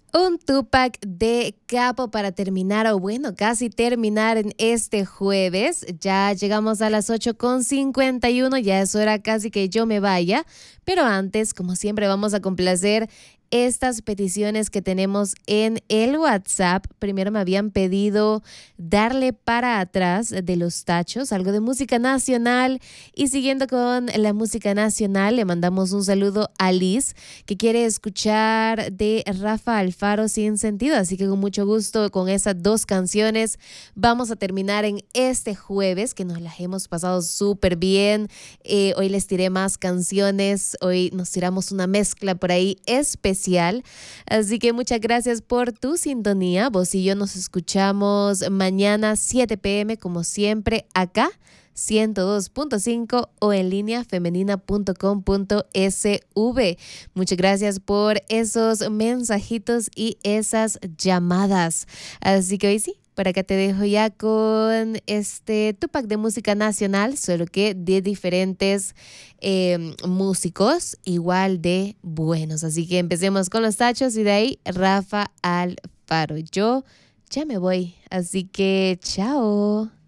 Un Tupac de capo para terminar, o bueno, casi terminar en este jueves. Ya llegamos a las 8:51, ya es hora casi que yo me vaya. Pero antes, como siempre, vamos a complacer estas peticiones que tenemos en el WhatsApp. Primero me habían pedido darle para atrás de Los Tachos, algo de música nacional. Y siguiendo con la música nacional, le mandamos un saludo a Liz, que quiere escuchar de Rafa Alfaro Sin Sentido. Así que con mucho gusto, con esas dos canciones, vamos a terminar en este jueves, que nos las hemos pasado súper bien. Hoy les tiré más canciones, hoy nos tiramos una mezcla por ahí especial. Así que muchas gracias por tu sintonía. Vos y yo nos escuchamos mañana 7 p.m. como siempre acá, 102.5 o en línea femenina.com.sv. Muchas gracias por esos mensajitos y esas llamadas. Así que hoy sí, por acá te dejo ya con este Tupac de música nacional, solo que de diferentes músicos igual de buenos. Así que empecemos con Los Tachos y de ahí Rafa Alfaro. Yo ya me voy, así que chao.